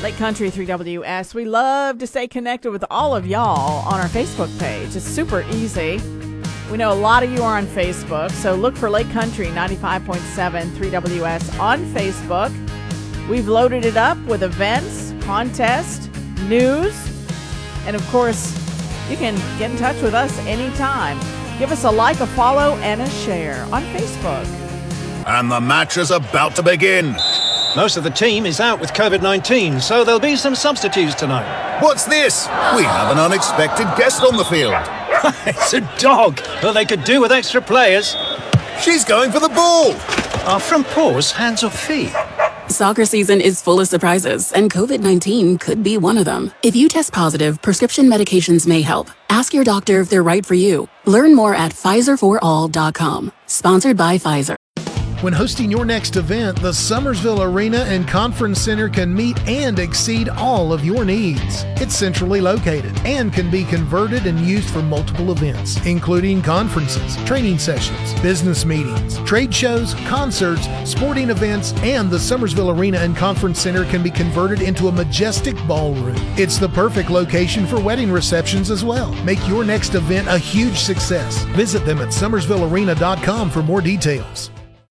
Lake Country 3WS. We love to stay connected with all of y'all on our Facebook page. It's super easy. We know a lot of you are on Facebook, so look for Lake Country 95.7 3WS on Facebook. We've loaded it up with events, contests, news, and of course, you can get in touch with us anytime. Give us a like, a follow, and a share on Facebook. And the match is about to begin. Most of the team is out with COVID-19, so there'll be some substitutes tonight. What's this? We have an unexpected guest on the field. It's a dog, but they could do with extra players. She's going for the ball. Are front paws hands or feet? Soccer season is full of surprises, and COVID-19 could be one of them. If you test positive, prescription medications may help. Ask your doctor if they're right for you. Learn more at PfizerForAll.com. Sponsored by Pfizer. When hosting your next event, the Summersville Arena and Conference Center can meet and exceed all of your needs. It's centrally located and can be converted and used for multiple events, including conferences, training sessions, business meetings, trade shows, concerts, sporting events, and the Summersville Arena and Conference Center can be converted into a majestic ballroom. It's the perfect location for wedding receptions as well. Make your next event a huge success. Visit them at summersvillearena.com for more details.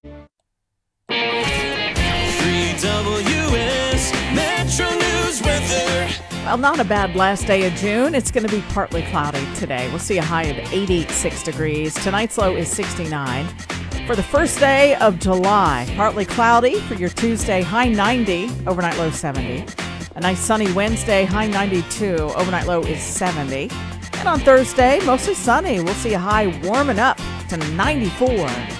Well, not a bad last day of June. It's going to be partly cloudy today. We'll see a high of 86 degrees. Tonight's low is 69. For the first day of July, partly cloudy for your Tuesday, high 90, overnight low 70. A nice sunny Wednesday, high 92, overnight low is 70. And on Thursday, mostly sunny. We'll see a high warming up to 94.